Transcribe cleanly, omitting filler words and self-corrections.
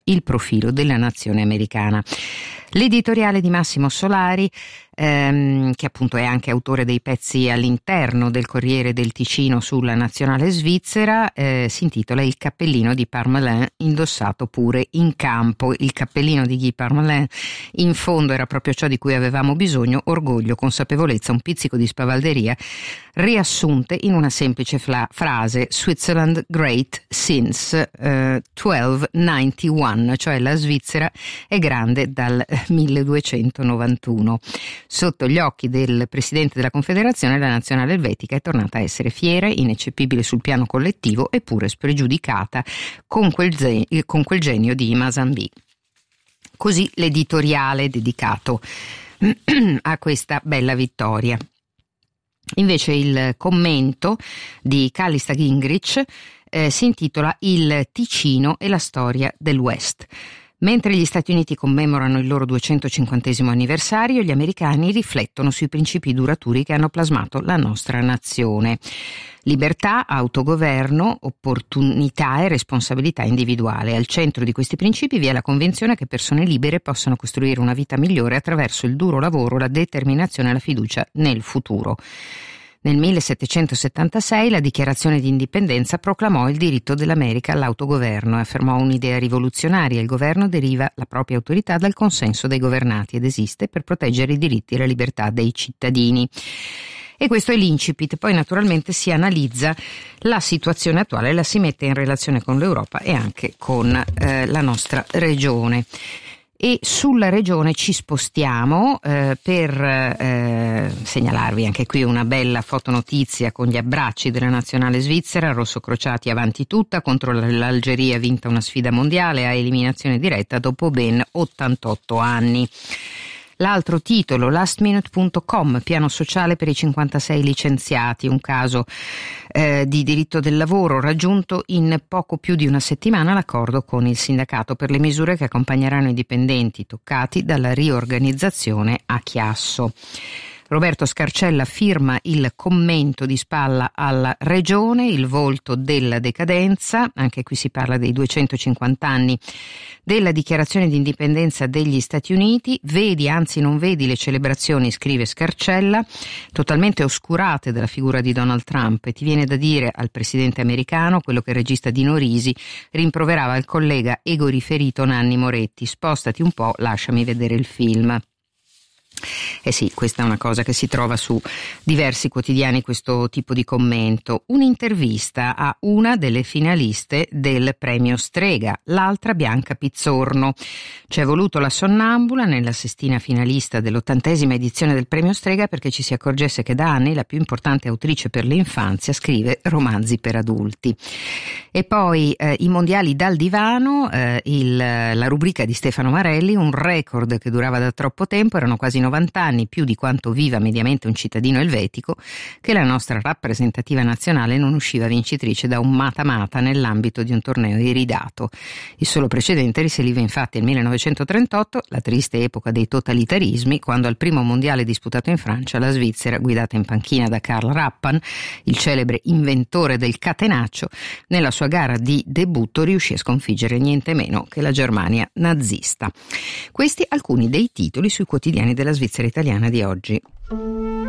il profilo della nazione americana. L'editoriale di Massimo Solari, che appunto è anche autore dei pezzi all'interno del Corriere del Ticino sulla nazionale svizzera, si intitola Il cappellino di Parmelin indossato pure in campo. Il cappellino di Guy Parmelin in fondo era proprio ciò di cui avevamo bisogno: orgoglio, consapevolezza, un pizzico di spavalderia, riassunte in una semplice frase: Switzerland great since 1291, cioè la Svizzera è grande dal 1291. Sotto gli occhi del presidente della Confederazione, la nazionale elvetica è tornata a essere fiera, ineccepibile sul piano collettivo, eppure spregiudicata con quel genio di Mazzambì. Così l'editoriale dedicato a questa bella vittoria. Invece il commento di Callista Gingrich si intitola Il Ticino e la storia del West. Mentre gli Stati Uniti commemorano il loro 250° anniversario, gli americani riflettono sui principi duraturi che hanno plasmato la nostra nazione. Libertà, autogoverno, opportunità e responsabilità individuale. Al centro di questi principi vi è la convinzione che persone libere possano costruire una vita migliore attraverso il duro lavoro, la determinazione e la fiducia nel futuro. Nel 1776 la dichiarazione di indipendenza proclamò il diritto dell'America all'autogoverno e affermò un'idea rivoluzionaria: il governo deriva la propria autorità dal consenso dei governati ed esiste per proteggere i diritti e la libertà dei cittadini. E questo è l'incipit. Poi naturalmente si analizza la situazione attuale e la si mette in relazione con l'Europa e anche con la nostra regione. E sulla regione ci spostiamo per segnalarvi anche qui una bella fotonotizia con gli abbracci della nazionale svizzera, rossocrociati avanti tutta, contro l'Algeria vinta una sfida mondiale a eliminazione diretta dopo ben 88 anni. L'altro titolo, lastminute.com, piano sociale per i 56 licenziati, un caso di diritto del lavoro, raggiunto in poco più di una settimana l'accordo con il sindacato per le misure che accompagneranno i dipendenti toccati dalla riorganizzazione a Chiasso. Roberto Scarcella firma il commento di spalla alla regione, il volto della decadenza. Anche qui si parla dei 250 anni della dichiarazione di indipendenza degli Stati Uniti. Vedi, anzi non vedi le celebrazioni, scrive Scarcella, totalmente oscurate dalla figura di Donald Trump, e ti viene da dire al presidente americano quello che il regista Dino Risi rimproverava al collega ego riferito Nanni Moretti: spostati un po', lasciami vedere il film. Eh sì, questa è una cosa che si trova su diversi quotidiani, questo tipo di commento. Un'intervista a una delle finaliste del premio Strega, l'altra Bianca Pizzorno. C'è voluto la sonnambula nella sestina finalista dell'80ª edizione del premio Strega perché ci si accorgesse che da anni la più importante autrice per l'infanzia scrive romanzi per adulti. E poi i mondiali dal divano, la rubrica di Stefano Marelli, un record che durava da troppo tempo, erano quasi 90 anni, più di quanto viva mediamente un cittadino elvetico, che la nostra rappresentativa nazionale non usciva vincitrice da un mata-mata nell'ambito di un torneo iridato. Il solo precedente risaliva infatti al 1938, la triste epoca dei totalitarismi, quando al primo mondiale disputato in Francia la Svizzera, guidata in panchina da Karl Rappan, il celebre inventore del catenaccio, nella sua gara di debutto riuscì a sconfiggere niente meno che la Germania nazista. Questi alcuni dei titoli sui quotidiani della Svizzera italiana di oggi.